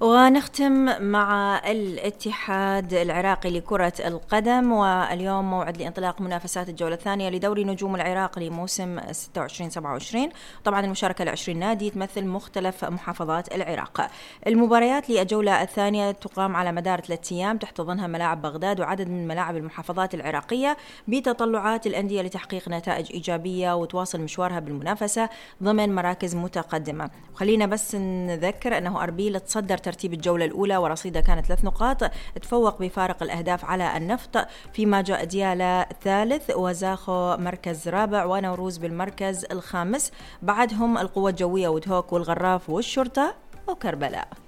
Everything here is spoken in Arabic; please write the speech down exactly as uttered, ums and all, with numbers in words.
ونختم مع الاتحاد العراقي لكرة القدم، واليوم موعد لانطلاق منافسات الجولة الثانية لدوري نجوم العراق لموسم ستة وعشرين سبعة وعشرين. طبعا المشاركة لعشرين نادي تمثل مختلف محافظات العراق. المباريات للجولة الثانية تقام على مدار ثلاثة أيام، تحتضنها ملاعب بغداد وعدد من ملاعب المحافظات العراقية، بتطلعات الأندية لتحقيق نتائج إيجابية وتواصل مشوارها بالمنافسة ضمن مراكز متقدمة. وخلينا بس نذكر أنه أربيل تصدر ترتيب الجولة الأولى ورصيدة كانت ثلاث نقاط، تفوق بفارق الأهداف على النفط، فيما جاء ديالا ثالث وزاخو مركز رابع ونوروز بالمركز الخامس، بعدهم القوة الجوية ودهوك والغراف والشرطة وكربلاء.